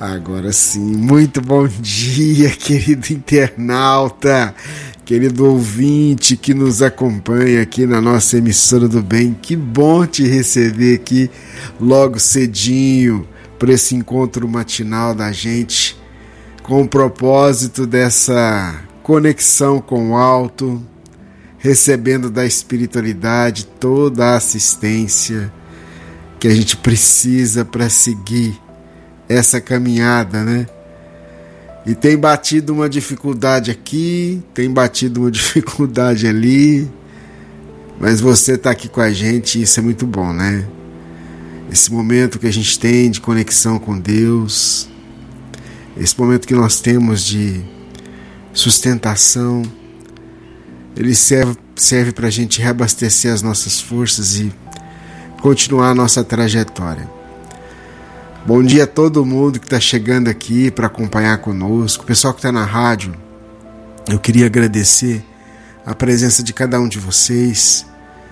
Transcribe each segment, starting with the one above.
Agora sim, muito bom dia, querido internauta, querido ouvinte que nos acompanha aqui na nossa emissora do bem. Que bom te receber aqui logo cedinho para esse encontro matinal da gente, com o propósito dessa conexão com o alto, recebendo da espiritualidade toda a assistência que a gente precisa para seguir essa caminhada, né? E tem batido uma dificuldade aqui, tem batido uma dificuldade ali, mas você está aqui com a gente e isso é muito bom, né? Esse momento que a gente tem de conexão com Deus, esse momento que nós temos de sustentação, ele serve para a gente reabastecer as nossas forças e continuar a nossa trajetória. Bom dia a todo mundo que está chegando aqui para acompanhar conosco. O pessoal que está na rádio, eu queria agradecer a presença de cada um de vocês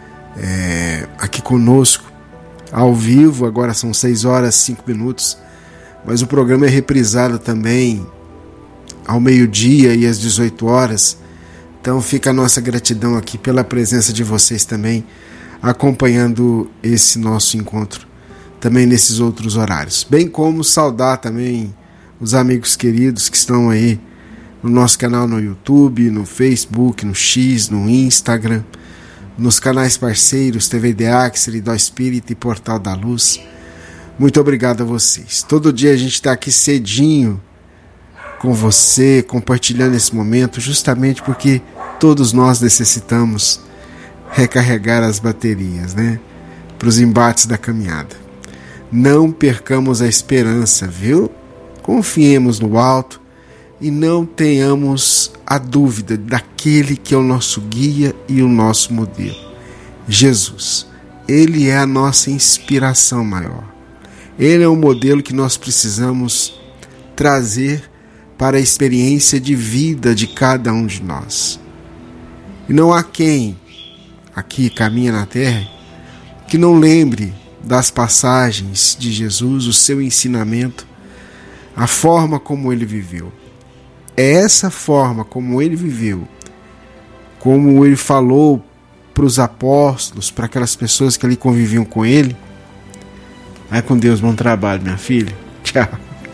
aqui conosco, ao vivo. Agora são 6 horas e 5 minutos, mas o programa é reprisado também ao meio-dia e às 18 horas. Então fica a nossa gratidão aqui pela presença de vocês também, acompanhando esse nosso encontro também nesses outros horários, bem como saudar também os amigos queridos que estão aí no nosso canal no YouTube, no Facebook, no X, no Instagram, nos canais parceiros TV DEAC, Seridó Espírita e Portal da Luz. Muito obrigado a vocês. Todo dia a gente está aqui cedinho com você, compartilhando esse momento, justamente porque todos nós necessitamos recarregar as baterias, né, para os embates da caminhada. Não percamos a esperança, viu? Confiemos no alto e não tenhamos a dúvida daquele que é o nosso guia e o nosso modelo. Jesus, Ele é a nossa inspiração maior. Ele é o modelo que nós precisamos trazer para a experiência de vida de cada um de nós. E não há quem aqui caminha na terra que não lembre das passagens de Jesus, o seu ensinamento, a forma como ele viveu. É essa forma como ele viveu, como ele falou para os apóstolos, para aquelas pessoas que ali conviviam com ele. Vai com Deus, bom trabalho, minha filha. Tchau.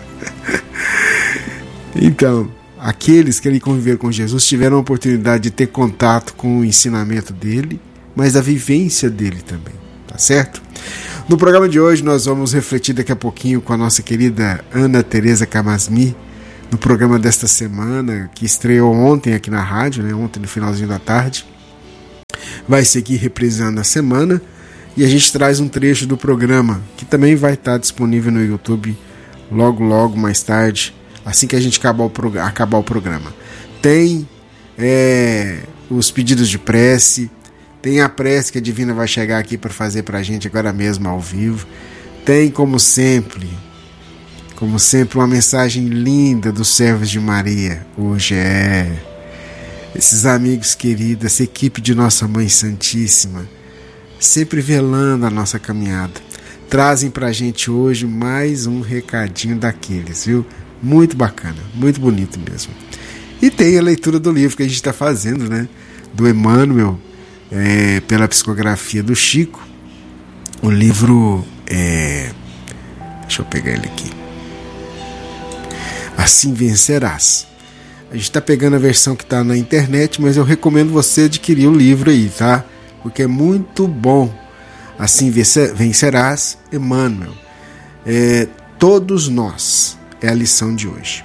Então, aqueles que ali conviveram com Jesus tiveram a oportunidade de ter contato com o ensinamento dele, mas a vivência dele também, tá certo? No programa de hoje nós vamos refletir daqui a pouquinho com a nossa querida Ana Tereza Camasmi, no programa desta semana, que estreou ontem aqui na rádio, né? Ontem no finalzinho da tarde. Vai seguir reprisando a semana e a gente traz um trecho do programa, que também vai estar disponível no YouTube logo mais tarde, assim que a gente acabar o programa. Tem os pedidos de prece, tem a prece que a Divina vai chegar aqui para fazer para a gente agora mesmo ao vivo. Tem, como sempre, uma mensagem linda dos servos de Maria. Hoje esses amigos queridos, essa equipe de Nossa Mãe Santíssima, sempre velando a nossa caminhada, trazem para a gente hoje mais um recadinho daqueles, viu? Muito bacana, muito bonito mesmo. E tem a leitura do livro que a gente está fazendo, né? Do Emmanuel, pela psicografia do Chico. O livro deixa eu pegar ele aqui. Assim Vencerás. A gente está pegando a versão que está na internet, mas eu recomendo você adquirir o livro aí, tá? Porque é muito bom. Assim Vencerás, Emmanuel. Todos nós é a lição de hoje.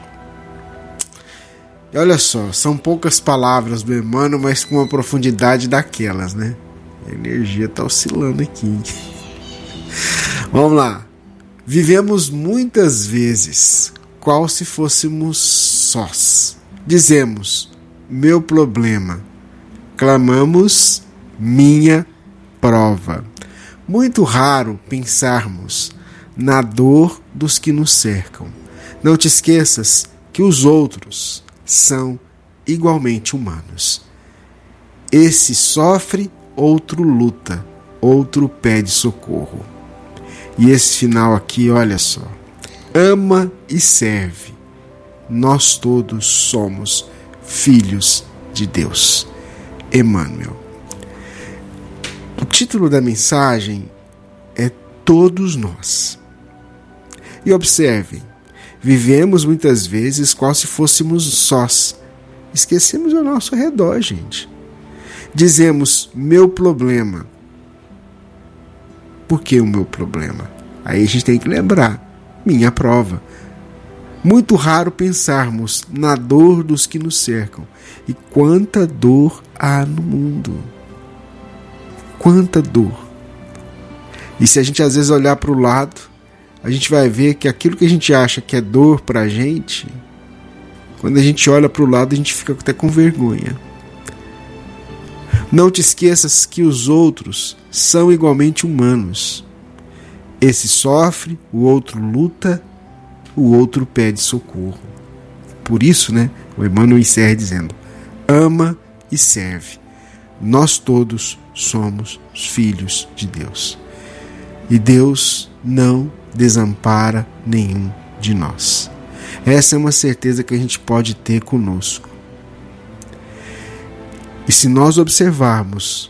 E olha só, são poucas palavras do Emmanuel, mas com uma profundidade daquelas, né? A energia está oscilando aqui. Vamos lá. Vivemos muitas vezes qual se fôssemos sós. Dizemos, meu problema. Clamamos, minha prova. Muito raro pensarmos na dor dos que nos cercam. Não te esqueças que os outros são igualmente humanos. Esse sofre, outro luta, outro pede socorro. E esse final aqui, olha só, ama e serve. Nós todos somos filhos de Deus. Emmanuel. O título da mensagem é Todos Nós. E observem, vivemos muitas vezes qual se fôssemos sós. Esquecemos ao nosso redor, gente. Dizemos, meu problema. Por que o meu problema? Aí a gente tem que lembrar, minha prova. Muito raro pensarmos na dor dos que nos cercam. E quanta dor há no mundo. Quanta dor. E se a gente às vezes olhar para o lado, a gente vai ver que aquilo que a gente acha que é dor para a gente, quando a gente olha para o lado, a gente fica até com vergonha. Não te esqueças que os outros são igualmente humanos. Esse sofre, o outro luta, o outro pede socorro. Por isso, o Emmanuel encerra dizendo, ama e serve. Nós todos somos filhos de Deus. E Deus não desampara nenhum de nós. Essa é uma certeza que a gente pode ter conosco. E se nós observarmos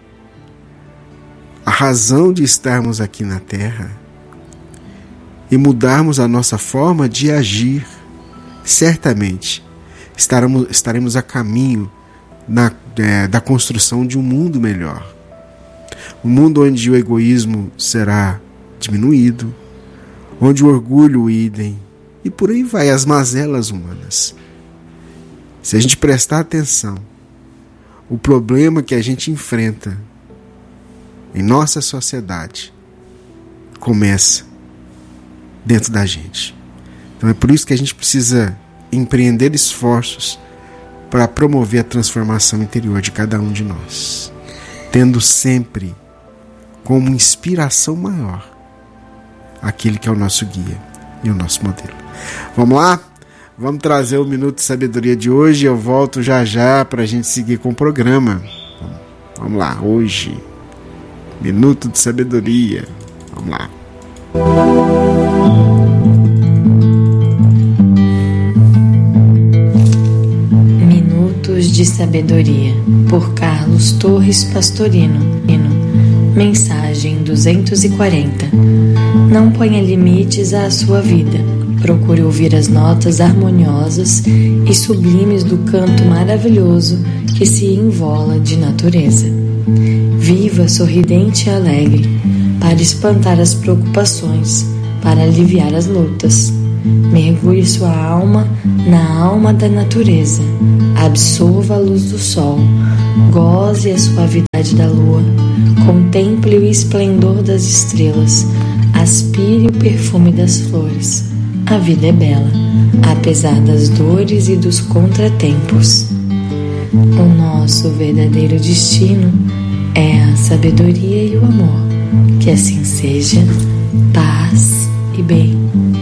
a razão de estarmos aqui na Terra e mudarmos a nossa forma de agir, certamente estaremos a caminho da construção de um mundo melhor. Um mundo onde o egoísmo será diminuído, onde o orgulho idem, e por aí vai, as mazelas humanas. Se a gente prestar atenção, o problema que a gente enfrenta em nossa sociedade começa dentro da gente. Então é por isso que a gente precisa empreender esforços para promover a transformação interior de cada um de nós, tendo sempre como inspiração maior aquele que é o nosso guia e o nosso modelo. Vamos lá? Vamos trazer o Minuto de Sabedoria de hoje. Eu volto já já para a gente seguir com o programa. Vamos lá, hoje, Minuto de Sabedoria. Vamos lá. Minutos de Sabedoria, por Carlos Torres Pastorino. Mensagem 240. Não ponha limites à sua vida. Procure ouvir as notas harmoniosas e sublimes do canto maravilhoso que se envola de natureza. Viva sorridente e alegre, para espantar as preocupações, para aliviar as lutas. Mergulhe sua alma na alma da natureza. Absorva a luz do sol, goze a suavidade da lua, contemple o esplendor das estrelas, aspire o perfume das flores. A vida é bela, apesar das dores e dos contratempos. O nosso verdadeiro destino é a sabedoria e o amor. Que assim seja, paz e bem.